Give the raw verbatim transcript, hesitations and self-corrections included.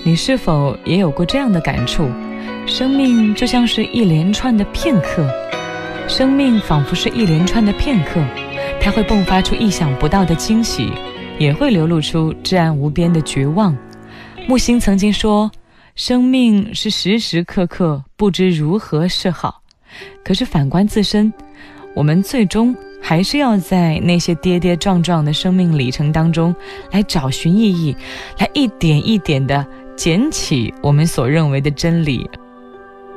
你是否也有过这样的感触？生命就像是一连串的片刻，生命仿佛是一连串的片刻，它会迸发出意想不到的惊喜，也会流露出至暗无边的绝望。木星曾经说，生命是时时刻刻不知如何是好。可是反观自身，我们最终还是要在那些跌跌撞撞的生命里程当中来找寻意义，来一点一点地捡起我们所认为的真理，